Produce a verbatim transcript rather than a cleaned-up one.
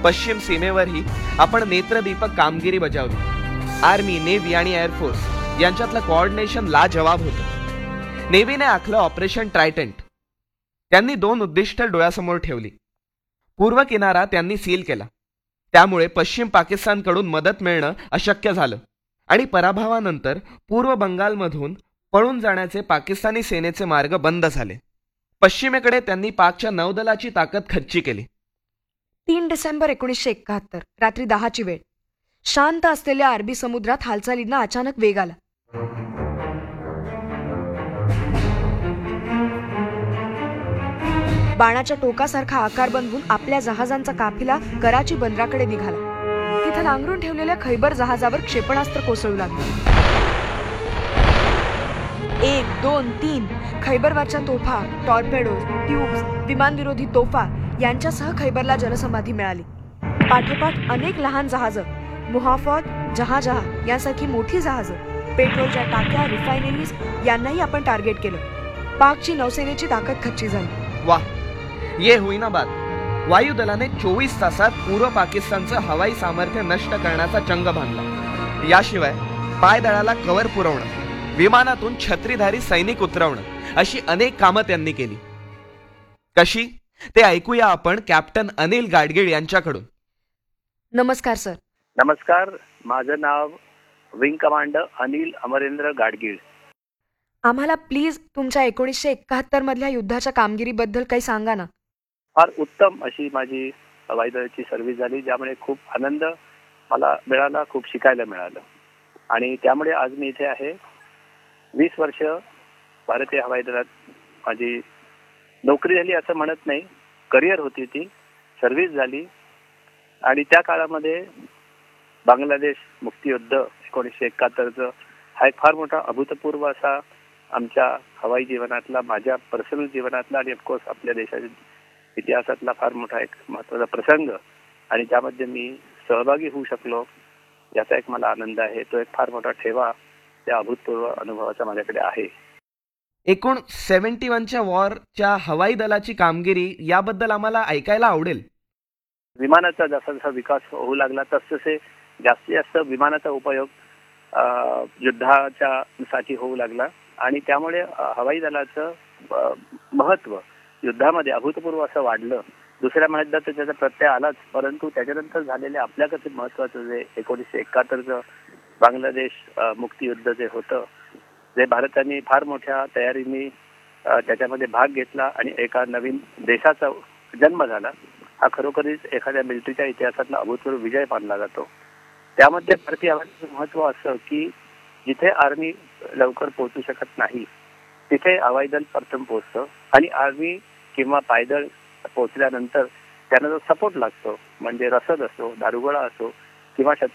पश्चिम सीमेवरही आपण नेत्रदीपक कामगिरी बजावली. आर्मी, नेव्ही आणि एअरफोर्स यांच्यातलं कोऑर्डिनेशन लाजवाब होतं. नेव्हीने आखलं ऑपरेशन ट्रायटंट. त्यांनी दोन उद्दिष्ट डोळ्यासमोर ठेवली. पूर्व किनारा त्यांनी सील केला. त्यामुळे पश्चिम पाकिस्तानकडून मदत मिळणं अशक्य झालं आणि पराभवानंतर पूर्व बंगालमधून पळून जाण्याचे पाकिस्तानी सेनेचे मार्ग बंद झाले. पश्चिमेकडे त्यांनी पाकच्या नौदलाची ताकद खच्ची केली. तीन डिसेंबर एकोणीसशे एकाहत्तर रात्री दहाची वेळ. शांत असलेल्या अरबी समुद्रात हालचालींना अचानक वेग आला. बाणाच्या टोकासारखा आकार बनवून आपल्या जहाजांचा काफिला कराची बंदराकडे निघाला. तिथं नांगरून ठेवलेल्या खैबर जहाजावर क्षेपणास्त्र कोसळू लागले. एक दोन तीन खैबरवरच्या तोफा, टॉर्पेडोज, ट्यूब्स, विमानविरोधी तोफा यांच्यासह खैबरला जलसमाधी मिळाली. पाठोपाठ अनेक लहान जहाजं, मुहाफत, जहाजहा यांसारखी मोठी जहाजं, पेट्रोलच्या टाक्या, रिफायनरीज यांनाही आपण टार्गेट केलं. पाकची नौसेनेची ताकद खच्ची झाली. वाह, ये हुई ना बात. वायुदलाने चोवीस तासात पूर्व पाकिस्तानचं हवाई सामर्थ्य नष्ट करण्याचा चंग बांधला. याशिवाय पायदळाला कव्हर पुरवणं, विमानातून छत्रीधारी सैनिक उतरवणं अशी अनेक कामं त्यांनी केली. कशी ते ऐकूया आपण कॅप्टन अनिल गाडगीळ यांच्याकडून. नमस्कार सर. नमस्कार, माझं नाव विंग कमांडर अनिल अमरेंद्र गाडगीळ. आम्हाला प्लीज तुमच्या एकोणीसशे एकाहत्तर मधल्या युद्धाच्या कामगिरीबद्दल काही सांगा ना. फार उत्तम अशी माझी हवाई दलाची सर्व्हिस झाली, ज्यामुळे खूप आनंद मला मिळाला, खूप शिकायला मिळालं आणि त्यामुळे आज मी इथे आहे. वीस वर्ष भारतीय हवाई दलात माझी नोकरी झाली असं म्हणत नाही, करिअर होती ती, सर्व्हिस झाली. आणि त्या काळामध्ये बांगलादेश मुक्तियुद्ध एकोणीसशे एकाहत्तरचं हा एक फार मोठा अभूतपूर्व असा आमच्या हवाई जीवनातला, माझ्या पर्सनल जीवनातला आणि ऑफकोर्स आपल्या देशाच्या इतिहासातला फार मोठा एक महत्त्वाचा प्रसंग आणि त्यामध्ये मी सहभागी होऊ शकलो याचा एक मला आनंद आहे. तो एक फार मोठा ठेवा त्या अभूतपूर्व अनुभवाचा माझ्याकडे आहे. एकूण सेव्हन्टी वनच्या वॉरच्या हवाई दलाची कामगिरी याबद्दल आम्हाला ऐकायला आवडेल. विमानाचा जसा जसा विकास होऊ लागला तसतसे जास्तीत जास्त विमानाचा उपयोग युद्धाच्या साठी होऊ लागला आणि त्यामुळे हवाई दलाचं महत्त्व युद्धामध्ये अभूतपूर्व असं वाढलं. दुसऱ्या महायुद्धात त्याचा प्रत्यय आलाच, परंतु त्याच्यानंतर झालेल्या आपल्याकडे महत्त्वाचं जे एकोणीसशे एकाहत्तरचं बांगलादेश मुक्तियुद्ध जे होतं, जे भारताने फार मोठ्या तयारीने त्याच्यामध्ये भाग घेतला आणि एका नवीन देशाचा जन्म झाला, हा खरोखरीच एखाद्या मिलिटरीच्या इतिहासातला अभूतपूर्व विजय मानला जातो. त्यामध्ये भारतीय हवाईचं महत्त्व असं की जिथे आर्मी लवकर पोहोचू शकत नाही तिथे हवाई दल प्रथम पोहोचतं आणि आर्मी किंवा पायदळ पोहोचल्यानंतर त्यांना जो सपोर्ट लागतो, म्हणजे रसद असो, दारुगोळा असो किंवा